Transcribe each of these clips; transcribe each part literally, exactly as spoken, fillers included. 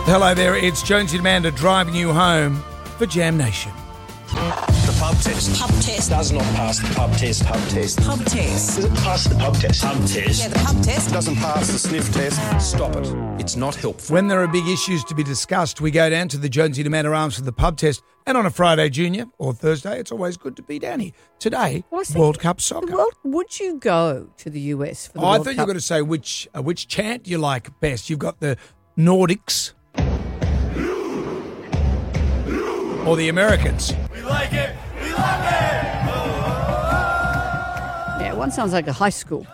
Hello there, it's Jonesy and Amanda driving you home for Jam Nation. The pub test. Pub test. Does not pass the pub test. Pub test. Pub test. Does it pass the pub test? Pub test. Yeah, the pub test. Doesn't pass the sniff test. Stop it. It's not helpful. When there are big issues to be discussed, we go down to the Jonesy and Amanda Arms for the pub test. And on a Friday, Junior, or Thursday, it's always good to be down here. Today, Well, I was thinking, World Cup soccer. The world, would you go to the U S for the Oh, I World thought you Cup? were going to say which uh, which chant you like best. You've got the Nordics or the Americans. We like it. We love it. Yeah, one sounds like a high school.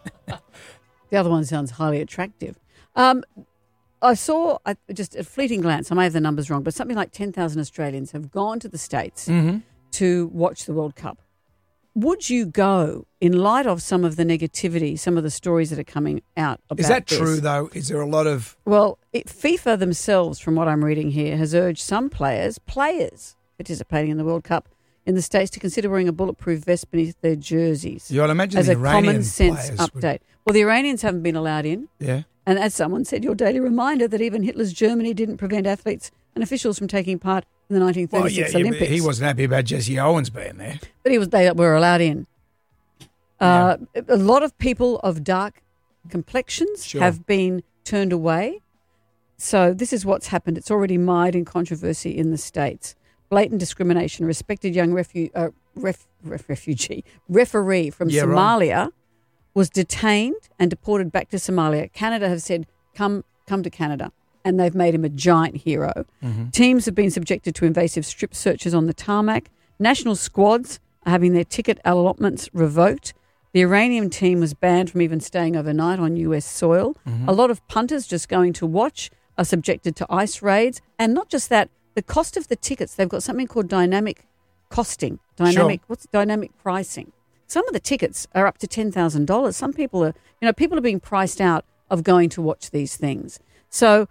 The other one sounds highly attractive. Um, I saw, I, just a fleeting glance, I may have the numbers wrong, but something like ten thousand Australians have gone to the States Mm-hmm. to watch the World Cup. Would you go in light of some of the negativity, some of the stories that are coming out about Is that this? true, though? Is there a lot of... Well, it, FIFA themselves, from what I'm reading here, has urged some players, players participating in the World Cup in the States to consider wearing a bulletproof vest beneath their jerseys. You would imagine as the a Iranian common sense players update. would- Well, the Iranians haven't been allowed in. Yeah. And as someone said, your daily reminder that even Hitler's Germany didn't prevent athletes and officials from taking part in the nineteen Well, thirty-six yeah, yeah, but Olympics. he wasn't happy about Jesse Owens being there. But he was, they were allowed in. Uh, A lot of people of dark complexions Sure. have been turned away. So this is what's happened. It's already mired in controversy in the States. Blatant discrimination. A respected young refu- uh, ref- ref- refugee, referee from Yeah, right. Somalia was detained and deported back to Somalia. Canada have said, come, come to Canada. And they've made him a giant hero. Mm-hmm. Teams have been subjected to invasive strip searches on the tarmac. National squads are having their ticket allotments revoked. The Iranian team was banned from even staying overnight on U S soil. Mm-hmm. A lot of punters just going to watch are subjected to ICE raids. And not just that, the cost of the tickets, they've got something called dynamic costing. Dynamic, Sure. what's dynamic pricing? Some of the tickets are up to ten thousand dollars. Some people are, you know, people are being priced out of going to watch these things. So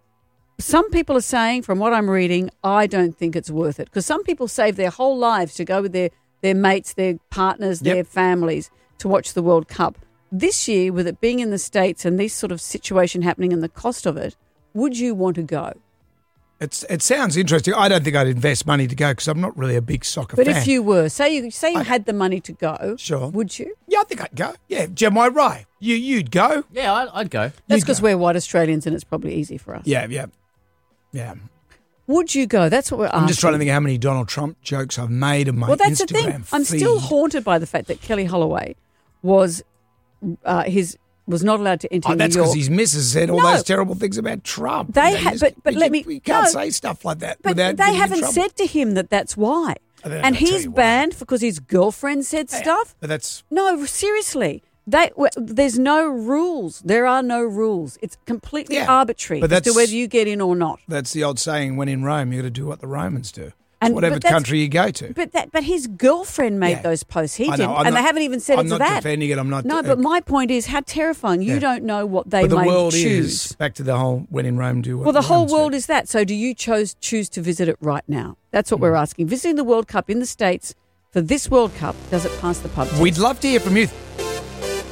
some people are saying, from what I'm reading, I don't think it's worth it. Because some people save their whole lives to go with their, their mates, their partners, Yep. their families to watch the World Cup. This year, with it being in the States and this sort of situation happening and the cost of it, would you want to go? It's It sounds interesting. I don't think I'd invest money to go because I'm not really a big soccer But fan. if you were, say you say you I- had the money to go, Sure. would you? Yeah, I think I'd go. Yeah, Jim, I right. You, you'd go. Yeah, I'd, I'd go. That's You'd because go. we're white Australians and it's probably easy for us. Yeah, yeah, yeah. Would you go? That's what we're asking. I'm just trying to think how many Donald Trump jokes I've made of my Well, that's Instagram the thing. I'm still feed. haunted by the fact that Kelly Holloway was uh, his was not allowed to enter Oh, New that's York. because his missus said all No. those terrible things about Trump. They You know, ha- you but- but you let can- me- You can't no. say stuff like that But without they getting in haven't trouble. said to him that that's why. Oh, they're And gonna tell he's you why. banned because his girlfriend said Yeah, stuff. But that's No, seriously. They, w- there's no rules. There are no rules. It's completely Yeah, arbitrary but as to that's- whether you get in or not. that's the old saying: when in Rome, you got to do what the Romans do. And- Whatever but that's- country you go to. But that, but his girlfriend made Yeah. those posts. He I know, didn't, I'm and they not- haven't even said I'm it not to that. defending it. I'm not. No, uh, but my point is how terrifying. You Yeah. don't know what they but the might world choose. is back to the whole when in Rome, do what. Well, the whole Romans do. world is that. So do you chose, choose to visit it right now? That's what Hmm. we're asking. Visiting the World Cup in the States for this World Cup, does it pass the pub test? We'd love to hear from you.